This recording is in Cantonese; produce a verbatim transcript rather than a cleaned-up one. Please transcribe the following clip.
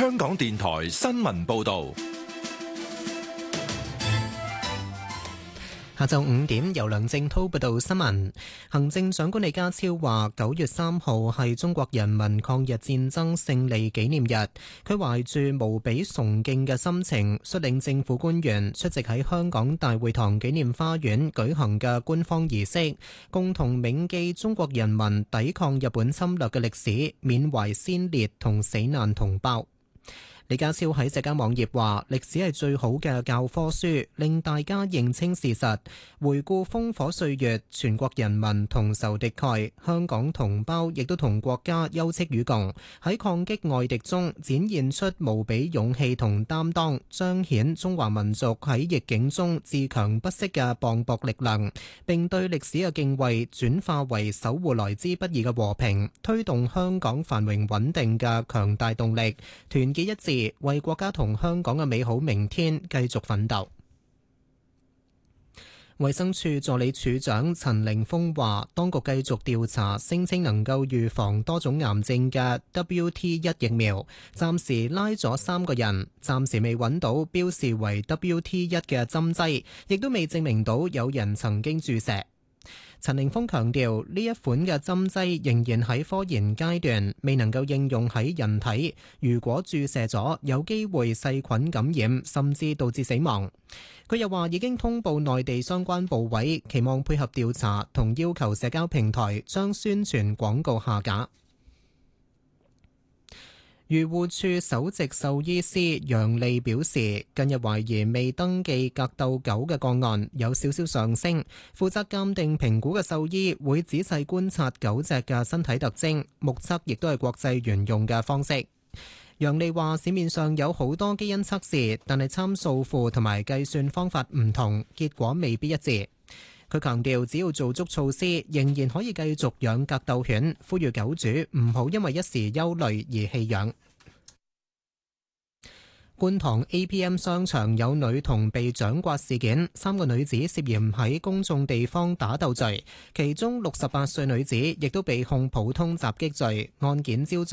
香港電台新聞報道。 下晝五點，由梁正濤報道新聞。行政長官李家超話，九月三號係中國人民抗日戰爭勝利紀念日。佢懷住無比崇敬嘅心情，率領政府官員出席喺香港大會堂紀念花園舉行嘅官方儀式，共同銘記中國人民抵抗日本侵略嘅歷史，緬懷先烈同死難同胞。李家超喺社交網頁話：歷史係最好嘅教科書，令大家認清事實，回顧烽火歲月，全國人民同仇敵愾，香港同胞亦都同國家休戚與共，喺抗擊外敵中展現出無比勇氣同擔當，彰顯中華民族喺逆境中自強不息嘅磅礴力量，並對歷史嘅敬畏轉化為守護來之不易嘅和平，推動香港繁榮穩定嘅強大動力，團結一致，為國家同香港嘅美好明天繼續奮鬥。衛生署助理署長陳凌峰話，當局繼續調查聲稱能夠預防多種癌症嘅 W T 一 疫苗，暫時拉咗三個人，暫時未揾到標示為 W T 一 嘅針劑，亦都未證明到有人曾經注射。陳凌峰強調，呢一款嘅針劑仍然喺科研階段，未能夠應用喺人體。如果注射咗，有機會細菌感染，甚至導致死亡。佢又話已經通報內地相關部委，期望配合調查，同要求社交平台將宣傳廣告下架。漁護署首席獸醫師楊利表示，近日懷疑未登記格鬥狗嘅個案有少少上升，負責鑑定評估嘅獸醫會仔細觀察狗隻嘅身體特徵，目測亦都係國際沿用嘅方式。楊利話，市面上有好多基因測試，但係參數庫同埋計算方法唔同，結果未必一致。佢強調，只要做足措施，仍然可以繼續養格鬥犬，呼籲狗主唔好因為一時憂慮而棄養。觀塘 A P M 商場有女童被掌摑事件，三個女子涉嫌喺公眾地方打鬥罪，其中六十八歲女子亦都被控普通襲擊罪，案件朝早